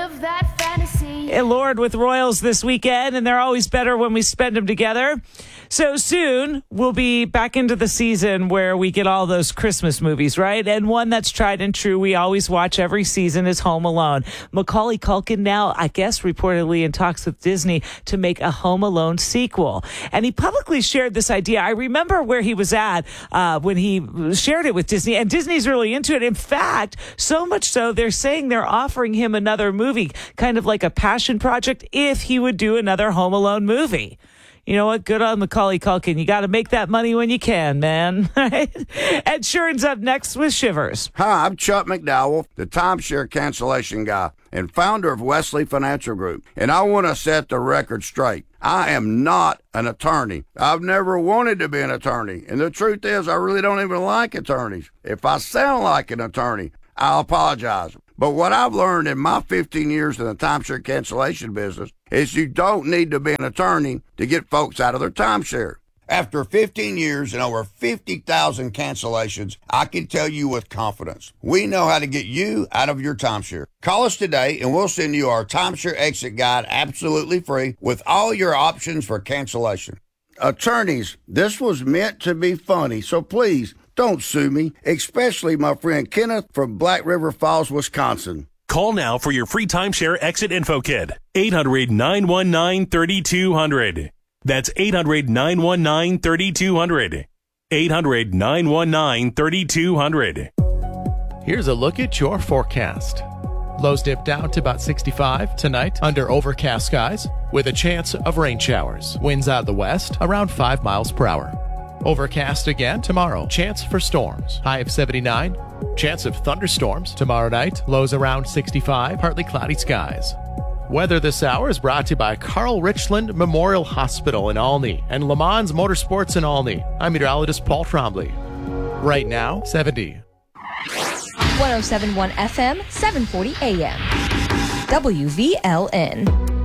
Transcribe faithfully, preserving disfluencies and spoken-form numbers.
live that fantasy. Hey, Lord with Royals this weekend, and they're always better when we spend them together. So soon, we'll be back into the season where we get all those Christmas movies, right? And one that's tried and true we always watch every season is Home Alone. Macaulay Culkin now, I guess, reportedly in talks with Disney to make a Home Alone sequel. And he publicly shared this idea. I remember where he was at uh, when he shared it with Disney, and Disney's really into it. In fact, so much so, they're saying they're offering him another movie, kind of like a passion project, if he would do another Home Alone movie. You know what? Good on Macaulay Culkin. You got to make that money when you can, man. Ed Sheeran's up next with Shivers. Hi, I'm Chuck McDowell, the timeshare cancellation guy and founder of Wesley Financial Group. And I want to set the record straight. I am not an attorney. I've never wanted to be an attorney. And the truth is, I really don't even like attorneys. If I sound like an attorney, I'll apologize. But what I've learned in my fifteen years in the timeshare cancellation business is you don't need to be an attorney to get folks out of their timeshare. After fifteen years and over fifty thousand cancellations, I can tell you with confidence, we know how to get you out of your timeshare. Call us today and we'll send you our timeshare exit guide absolutely free with all your options for cancellation. Attorneys, this was meant to be funny, so please don't sue me, especially my friend Kenneth from Black River Falls, Wisconsin. Call now for your free timeshare exit info kit. eight hundred, nine one nine, three two zero zero. That's eight hundred, nine one nine, three two zero zero. eight hundred, nine one nine, three two zero zero. Here's a look at your forecast. Lows dip down to about sixty-five tonight under overcast skies with a chance of rain showers. Winds out of the west around five miles per hour. Overcast again tomorrow. Chance for storms. High of seventy-nine. Chance of thunderstorms tomorrow night. Lows around sixty-five. Partly cloudy skies. Weather this hour is brought to you by Carl Richland Memorial Hospital in Olney and Le Mans Motorsports in Olney. I'm meteorologist Paul Trombley. Right now, seventy. one oh seven point one F M, seven forty A M. W V L N.